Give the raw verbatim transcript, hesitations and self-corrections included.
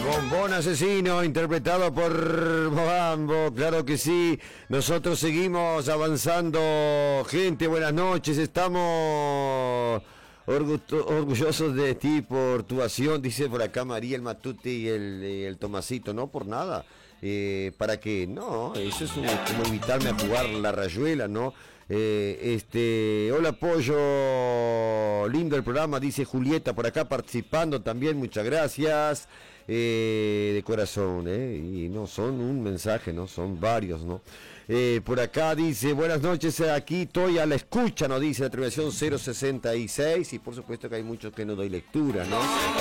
Bombón asesino, interpretado por Mogambo, claro que sí. Nosotros seguimos avanzando. Gente, buenas noches. Estamos orgu- orgullosos de ti por tu acción, dice por acá María, el Matute y el, el Tomasito. No por nada. Eh, ¿Para qué? No, eso es un, como invitarme a jugar la rayuela, ¿no? Eh, este, hola Pollo, lindo el programa, dice Julieta por acá participando también, muchas gracias, eh, de corazón, eh, y no son un mensaje, no son varios, ¿no? Eh, por acá dice, buenas noches, aquí estoy a la escucha, nos dice la terminación cero sesenta y seis, y por supuesto que hay muchos que no doy lectura, ¿no?